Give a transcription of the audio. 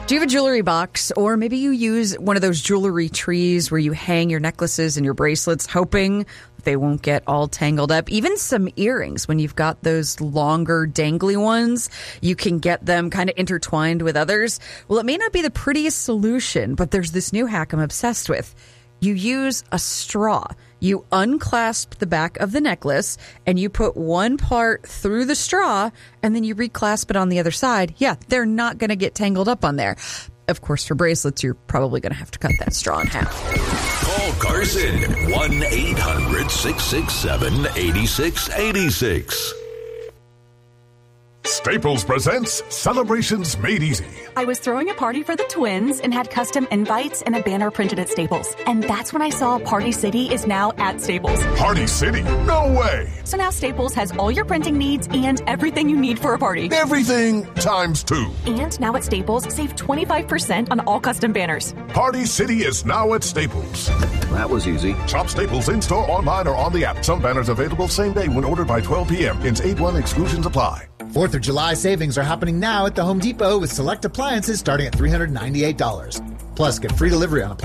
Do you have a jewelry box, or maybe you use one of those jewelry trees where you hang your necklaces and your bracelets hoping they won't get all tangled up? Even some earrings, when you've got those longer dangly ones, you can get them kind of intertwined with others. Well, it may not be the prettiest solution, but there's this new hack I'm obsessed with. You use a straw. You unclasp the back of the necklace and you put one part through the straw and then you reclasp it on the other side. Yeah, they're not going to get tangled up on there. Of course, for bracelets, you're probably going to have to cut that straw in half. Call Carson 1-800-667-8686. Staples presents Celebrations Made Easy. I was throwing a party for the twins and had custom invites and a banner printed at Staples. And that's when I saw Party City is now at Staples. Party City? No way! So now Staples has all your printing needs and everything you need for a party. Everything times 2. And now at Staples, save 25% on all custom banners. Party City is now at Staples. That was easy. Shop Staples in-store, online, or on the app. Some banners available same day when ordered by 12 p.m. Ins 8-1 exclusions apply. 4th of July savings are happening now at the Home Depot with select appliances starting at $398. Plus, get free delivery on appliances